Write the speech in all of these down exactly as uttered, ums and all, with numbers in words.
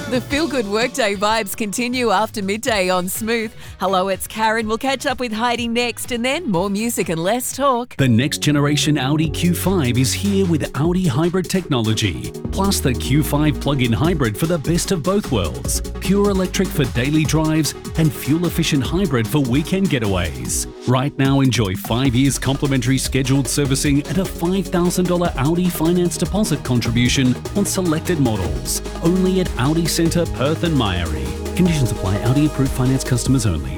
The feel-good workday vibes continue after midday on Smooth. Hello, it's Karen. We'll catch up with Heidi next, and then more music and less talk. The next generation Audi Q five is here with Audi hybrid technology, plus the Q five plug-in hybrid for the best of both worlds. Pure electric for daily drives and fuel-efficient hybrid for weekend getaways. Right now, enjoy five years complimentary scheduled servicing and a five thousand dollars Audi finance deposit contribution on selected models. Only at Audi Centre, Perth and Myrie. Conditions apply. Audi approved finance customers only.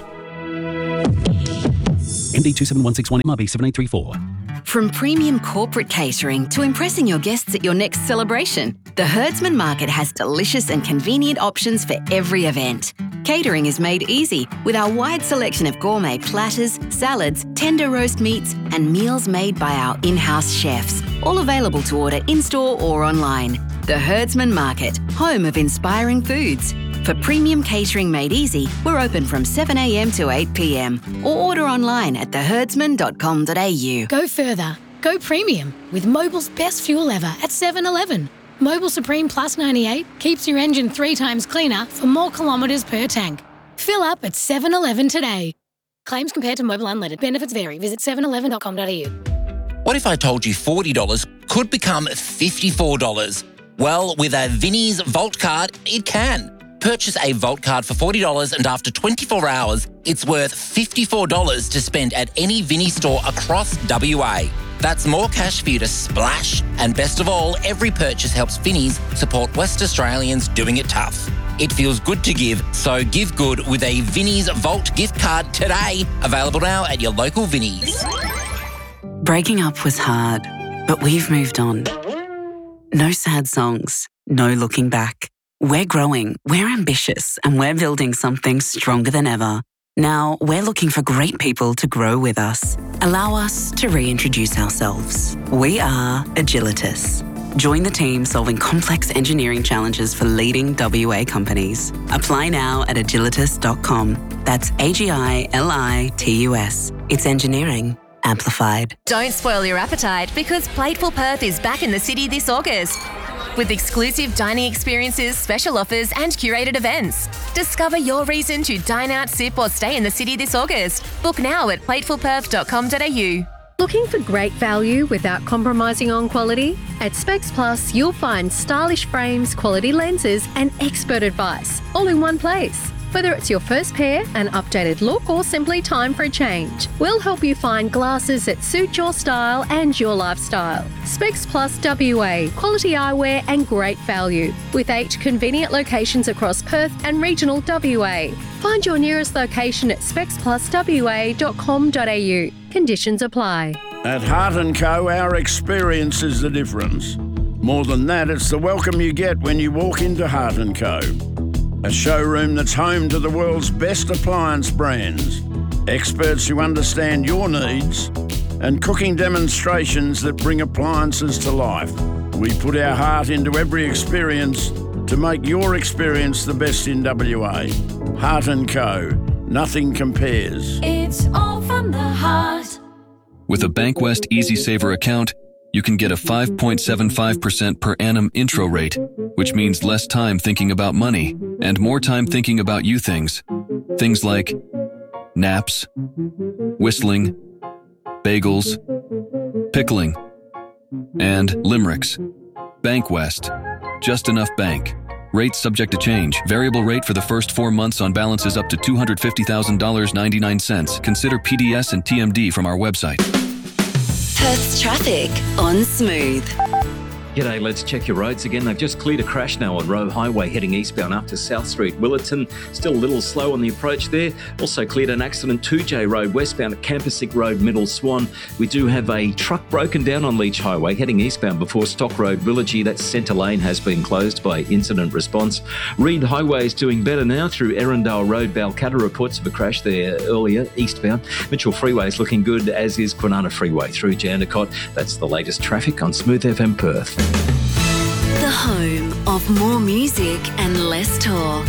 M D two seven one six one M R B seven eight three four. From premium corporate catering to impressing your guests at your next celebration, the Herdsman Market has delicious and convenient options for every event. Catering is made easy with our wide selection of gourmet platters, salads, tender roast meats, and meals made by our in-house chefs, all available to order in-store or online. The Herdsman Market, home of inspiring foods. For premium catering made easy, we're open from seven a m to eight p m or order online at the herdsman dot com dot a u. Go further. Go premium with Mobil's best fuel ever at seven eleven. Mobil Supreme Plus ninety-eight keeps your engine three times cleaner for more kilometres per tank. Fill up at seven eleven today. Claims compared to Mobil Unleaded. Benefits vary. Visit seven eleven dot com dot a u. What if I told you forty dollars could become fifty-four dollars? Well, with a Vinnie's Vault card, it can. Purchase a Vault card for forty dollars and after twenty-four hours, it's worth fifty-four dollars to spend at any Vinnie store across W A. That's more cash for you to splash. And best of all, every purchase helps Vinnie's support West Australians doing it tough. It feels good to give, so give good with a Vinnie's Vault gift card today. Available now at your local Vinnie's. Breaking up was hard, but we've moved on. No sad songs, no looking back. We're growing, we're ambitious, and we're building something stronger than ever. Now, we're looking for great people to grow with us. Allow us to reintroduce ourselves. We are Agilitas. Join the team solving complex engineering challenges for leading W A companies. Apply now at agilitas dot com. That's A G I L I T U S. It's engineering amplified. Don't spoil your appetite because Plateful Perth is back in the city this August. With exclusive dining experiences, special offers and curated events. Discover your reason to dine out, sip or stay in the city this August. Book now at plateful perth dot com dot a u. Looking for great value without compromising on quality? At Specs Plus, you'll find stylish frames, quality lenses and expert advice all in one place. Whether it's your first pair, an updated look, or simply time for a change, we'll help you find glasses that suit your style and your lifestyle. Specs Plus W A, quality eyewear and great value, with eight convenient locations across Perth and regional W A. Find your nearest location at specs plus w a dot com dot a u. Conditions apply. At Heart and Co, our experience is the difference. More than that, it's the welcome you get when you walk into Heart and Co. A showroom that's home to the world's best appliance brands, experts who understand your needs, and cooking demonstrations that bring appliances to life. We put our heart into every experience to make your experience the best in W A. Heart and Co. Nothing compares. It's all from the heart. With a Bankwest Easy Saver account, you can get a five point seven five percent per annum intro rate, which means less time thinking about money and more time thinking about you things. Things like naps, whistling, bagels, pickling, and limericks. Bankwest. Just enough bank. Rates subject to change. Variable rate for the first four months on balances up to two hundred fifty thousand dollars and ninety-nine cents. Consider P D S and T M D from our website. Perth's traffic on Smooth. G'day, let's check your roads again. They've just cleared a crash now on Roe Highway heading eastbound up to South Street, Willetton. Still a little slow on the approach there. Also cleared an accident two J Road westbound at Campasick Road, Middle Swan. We do have a truck broken down on Leach Highway heading eastbound before Stock Road, Villagy. That centre lane has been closed by incident response. Reed Highway is doing better now through Erindale Road. Balcatta reports of a crash there earlier, eastbound. Mitchell Freeway is looking good, as is Kwinana Freeway through Jandakot. That's the latest traffic on Smooth F M Perth. The home of more music and less talk.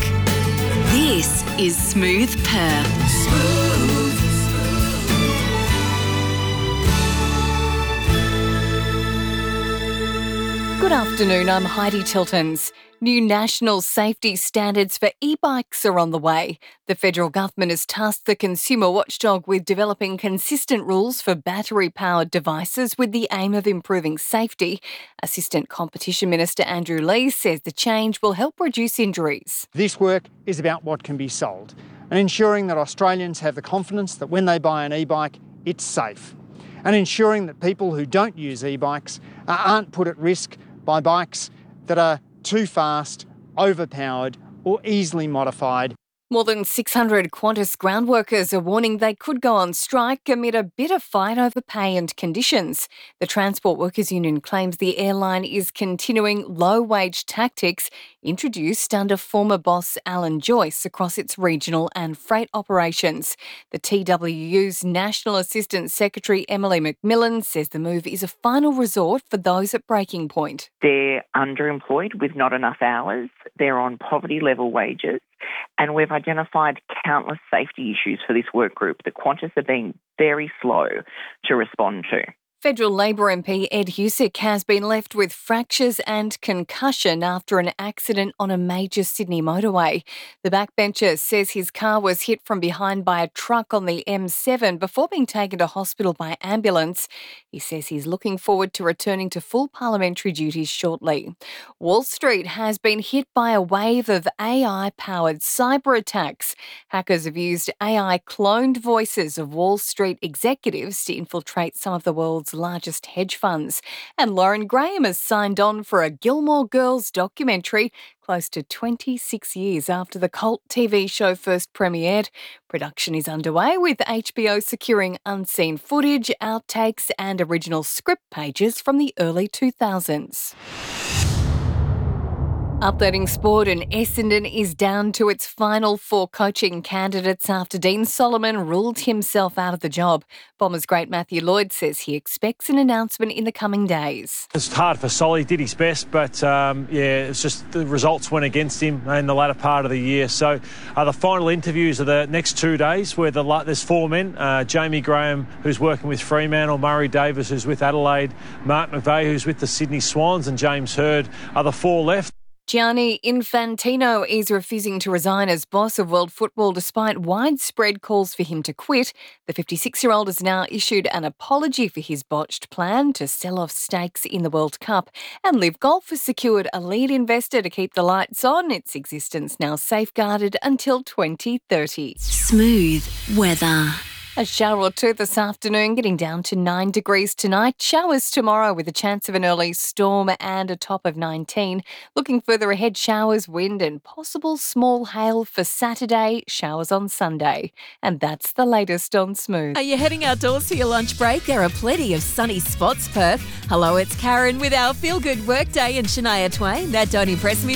This is Smooth Perth. Smooth. Good afternoon, I'm Heidi Tiltons. New national safety standards for e-bikes are on the way. The federal government has tasked the consumer watchdog with developing consistent rules for battery-powered devices with the aim of improving safety. Assistant Competition Minister Andrew Lee says the change will help reduce injuries. This work is about what can be sold and ensuring that Australians have the confidence that when they buy an e-bike, it's safe, and ensuring that people who don't use e-bikes aren't put at risk by bikes that are too fast, overpowered or easily modified. More than six hundred Qantas ground workers are warning they could go on strike amid a bitter fight over pay and conditions. The Transport Workers Union claims the airline is continuing low-wage tactics introduced under former boss Alan Joyce across its regional and freight operations. The T W U's National Assistant Secretary Emily McMillan says the move is a final resort for those at breaking point. They're underemployed with not enough hours. They're on poverty-level wages. And we've identified countless safety issues for this work group that Qantas are being very slow to respond to. Federal Labor M P Ed Husick has been left with fractures and concussion after an accident on a major Sydney motorway. The backbencher says his car was hit from behind by a truck on the M seven before being taken to hospital by ambulance. He says he's looking forward to returning to full parliamentary duties shortly. Wall Street has been hit by a wave of A I-powered cyber attacks. Hackers have used A I-cloned voices of Wall Street executives to infiltrate some of the world's largest hedge funds. And Lauren Graham has signed on for a Gilmore Girls documentary close to twenty-six years after the cult T V show first premiered. Production is underway with H B O securing unseen footage, outtakes and original script pages from the early two thousands. Updating sport, and Essendon is down to its final four coaching candidates after Dean Solomon ruled himself out of the job. Bombers great Matthew Lloyd says he expects an announcement in the coming days. It's hard for Solly, he did his best, but um, yeah, it's just the results went against him in the latter part of the year. So uh, the final interviews are the next two days where the, there's four men. Uh, Jamie Graham, who's working with Fremantle, Murray Davis, who's with Adelaide, Mark McVeigh, who's with the Sydney Swans, and James Hird are the four left. Gianni Infantino is refusing to resign as boss of world football despite widespread calls for him to quit. The fifty-six-year-old has now issued an apology for his botched plan to sell off stakes in the World Cup. And Live Golf has secured a lead investor to keep the lights on, its existence now safeguarded until twenty thirty. Smooth weather. A shower or two this afternoon, getting down to nine degrees tonight. Showers tomorrow with a chance of an early storm and a top of nineteen. Looking further ahead, showers, wind and possible small hail for Saturday, showers on Sunday. And that's the latest on Smooth. Are you heading outdoors for your lunch break? There are plenty of sunny spots, Perth. Hello, it's Karen with our Feel Good Workday and Shania Twain. That Don't Impress Me